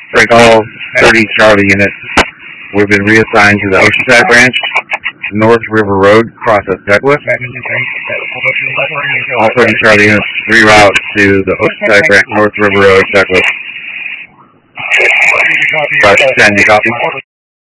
Break all 30 Charlie units. We've been reassigned to the Oceanside branch, North River Road, cross at Douglas. All 30 Charlie units reroute to the Oceanside branch, North River Road, Douglas. 10, you copy?